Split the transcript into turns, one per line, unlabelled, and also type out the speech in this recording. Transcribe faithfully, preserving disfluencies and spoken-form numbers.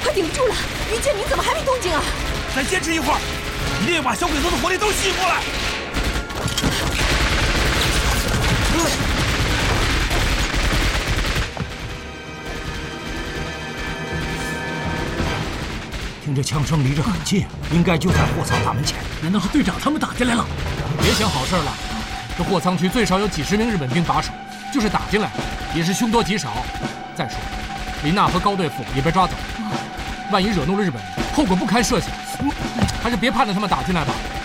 快顶住了！于建明怎么还没动静啊？
再坚持一会儿，一定要把小鬼头的火力都吸引过来。
听这枪声离着很近，应该就在货仓大门前。
难道是队长他们打进来了？
别想好事了，这货仓区最少有几十名日本兵把守，就是打进来也是凶多吉少。再说，林娜和高队副也被抓走，万一惹怒了日本人，后果不堪设想。还是别盼着他们打进来吧。